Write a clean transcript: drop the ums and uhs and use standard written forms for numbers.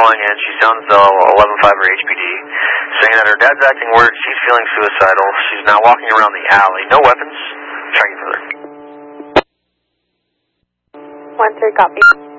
calling in. She sounds 11-5 or HPD, saying that her dad's acting weird. She's feeling suicidal. She's now walking around the alley. No weapons. Try further. 1-3, copy.